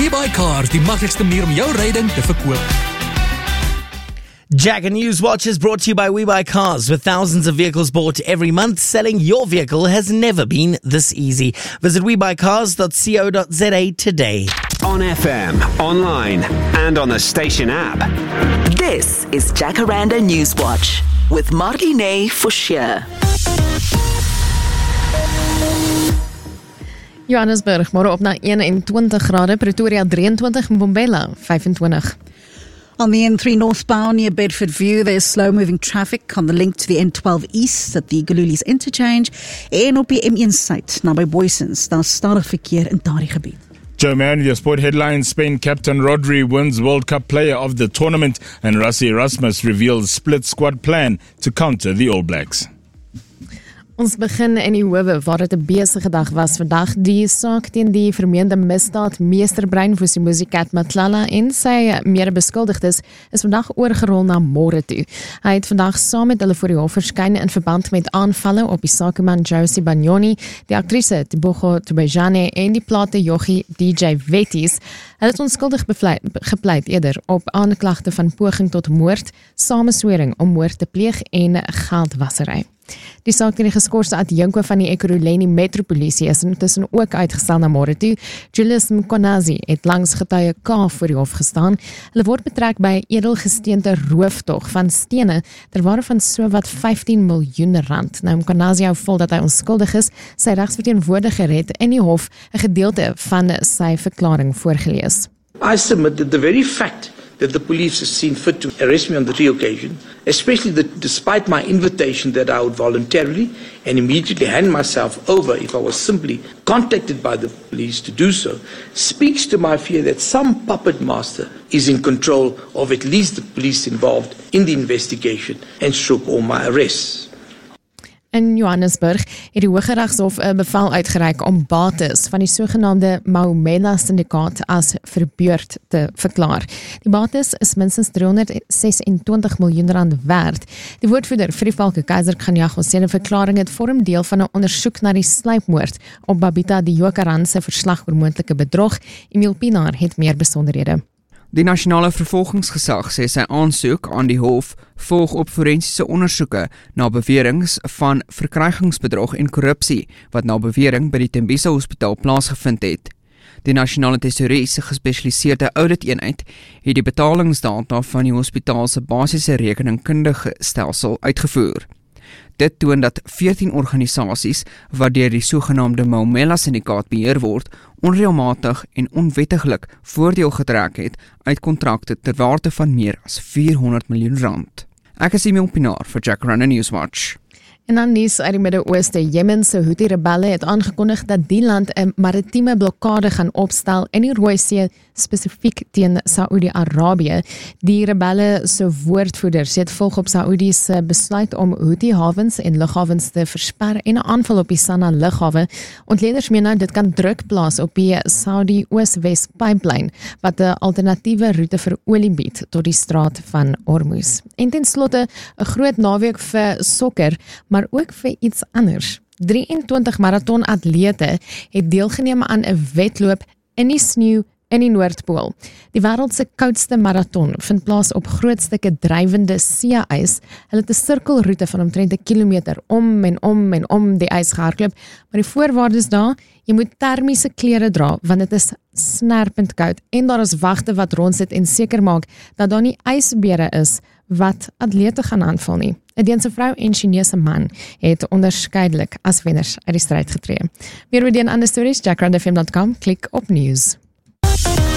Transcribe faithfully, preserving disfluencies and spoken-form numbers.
WeBuyCars, die maklikste manier om jou ryding te verkoop. Jagger Newswatch is brought to you by WeBuyCars. With thousands of vehicles bought every month, selling your vehicle has never been this easy. Visit we buy cars dot co dot za today. On F M, online, and on the station app. This is Jacaranda Newswatch with Marlene Forshire. Johannesburg, môre op na eenentwintig grade, Pretoria drieëntwintig, Mbombela vyfentwintig. On the N three northbound near Bedford View, there's slow-moving traffic on the link to the N twelve East at the Galulies interchange en op die M one site naby Boysons. Daar's stadig verkeer in daardie gebied. Joe Man, your sport headlines: Spain captain Rodri wins World Cup Player of the Tournament, and Rassie Erasmus reveals split squad plan to counter the All Blacks. Ons begin in die howe waar dit 'n besige dag was vandag. Die saak teen die vermeende misdaad meesterbrein Vusimuzi Cat Matlala en sy mede-beskuldigdes is vandag oorgerol na môre toe. Hy het vandag saam met hulle voor die hof verskyn in verband met aanvalle op die sakeman Josie Banyoni, die aktrise Tebogo Tubejane en die plate joggie D J Wetties. Hulle het onskuldig bepleit, gepleit eerder op aanklagte van poging tot moord, sameswering om moord te pleeg en geldwasery. Die saak teen die geskorste adjunko van die Ekurhuleni Metropolisie is intussen ook uitgestel na môre toe. Julius Mkonazi het langs getuie K voor die hof gestaan. Hulle word betrek by edelgesteente rooftog van stene ter waarde van sowat vyftien miljoen rand. Nou Mkonazi hou vol dat hy onskuldig is. Sy regsverteenwoordiger het in die hof 'n gedeelte van sy verklaring voorgelees. I submit that the very fact that the police has seen fit to arrest me on the three occasion, especially that despite my invitation that I would voluntarily and immediately hand myself over if I was simply contacted by the police to do so, speaks to my fear that some puppet master is in control of at least the police involved in the investigation and stroke all my arrests. In Johannesburg het die Hooggeregshof 'n bevel uitgereik om bates van die sogenaamde Maumela syndikaat as verbeurd te verklaar. Die bates is minstens driehonderdsesentwintig miljoen rand werd. Die woordvoerder vir die Valke Keizer Kganyago sê 'n verklaring het vorm deel van 'n ondersoek na die sluipmoord op Babita Deokaran se verslag oor moontlike bedrog. Emil Pinaar het meer besonderhede. Die nasionale vervolgingsgesag sê sy aansoek aan die hof volg op forensiese ondersoeke na beweringe van verkrygingsbedrog en korrupsie wat na bewering by die Tembisa Hospitaal plaasgevind het. Die nasionale tesourie se gespesialiseerde auditeenheid het die betalingsdata van die hospitaal se basiese rekeningkundige stelsel uitgevoer. Dit toon dat veertien organisasies wat deur die sogenaamde Maumela syndikaat beheer word, onreëlmatig en onwettiglik voordeel getrek het uit kontrakte ter waarde van meer as vierhonderd miljoen rand. Ek is Emil Pinaar vir Jacaranda Newswatch. En dan nuus uit die Midde-Ooste. Jemen se Houthi-rebelle het aangekondig dat die land 'n maritieme blokkade gaan opstel in die Rooi See, spesifiek teen Saudi-Arabië. Die rebelle se woordvoerder sê dit volg op Saudi se besluit om Houthi-hawens en lughawens te versper en 'n aanval op die Sanaa lughawe. Ontleeders meen nou dit kan druk plaas op die Saudi Oos-Wes pipeline wat 'n alternatiewe roete vir olie bied tot die straat van Hormuz. En ten slotte 'n groot naweek vir sokker, maar ook vir iets anders. drieëntwintig marathon-atlete het deelgeneem aan 'n wedloop in die sneeu in die Noordpool. Die wêreld se koudste marathon vind plaas op groot stukke drywende see-ys. Hulle het 'n sirkelroete van omtrent 'n kilometer om en om en om die ys gehardloop, maar die voorwaardes daar, jy moet termiese klere dra want dit is snerpend koud en daar is wagte wat rondsit en seker maak dat daar nie ysbere is wat atlete gaan aanval nie. 'n Deense vrou en Chinese man het onderskeidelik as wenners uit die stryd getree. Meer oor die en ander stories, jacaranda f m dot com, klik op news.